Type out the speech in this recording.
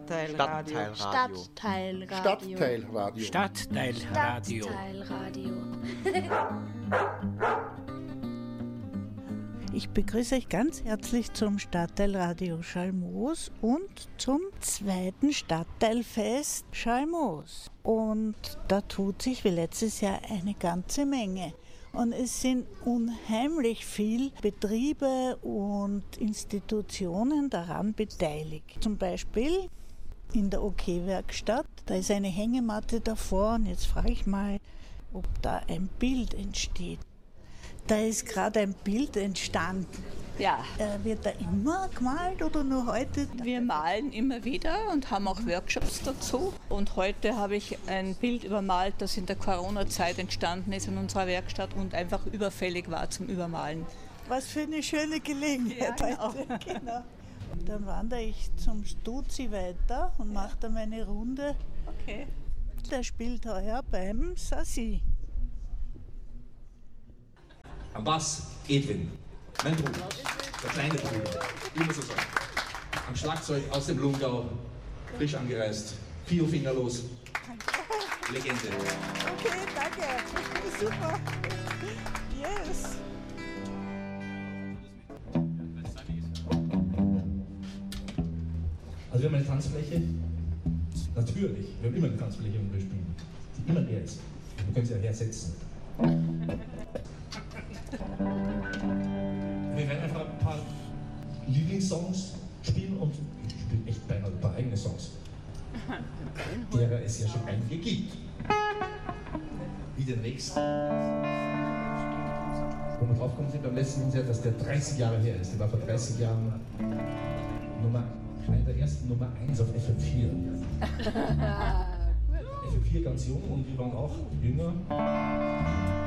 Stadtteilradio. Stadtteilradio. Stadtteilradio. Ich begrüße euch ganz herzlich zum Stadtteilradio Schalmoos und zum zweiten Stadtteilfest Schalmoos. Und da tut sich wie letztes Jahr eine ganze Menge. Und es sind unheimlich viele Betriebe und Institutionen daran beteiligt. Zum Beispiel in der OK-Werkstatt, da ist eine Hängematte davor und jetzt frage ich mal, ob da ein Bild entsteht. Da ist gerade ein Bild entstanden. Ja. Wird da immer gemalt oder nur heute? Wir malen immer wieder und haben auch Workshops dazu. Und heute habe ich ein Bild übermalt, das in der Corona-Zeit entstanden ist in unserer Werkstatt und einfach überfällig war zum Übermalen. Was für eine schöne Gelegenheit heute. Genau. Dann wandere ich zum Stuzi weiter und mache da meine Runde. Okay. Der spielt heuer beim Sassi. Am Bass Edwin, mein Bruder, der kleine Bruder, immer so sagen. Am Schlagzeug aus dem Lungau, frisch angereist, 4 fingerlos, Legende. Okay, danke, super. Yes. Also wir haben eine Tanzfläche, natürlich, wir haben immer eine Tanzfläche, wo wir spielen, die immer leer ist. Wir können sie ja hersetzen. Wir werden einfach ein paar Lieblingssongs spielen und ich spiele echt beinahe ein paar eigene Songs, derer es ja schon einige gibt. Wie den nächsten. Wo wir draufgekommen sind beim letzten Konzert, dass der 30 Jahre her ist. Der war vor 30 Jahren einer der ersten Nummer 1 auf FM4. FM4 ganz jung und wir waren auch jünger.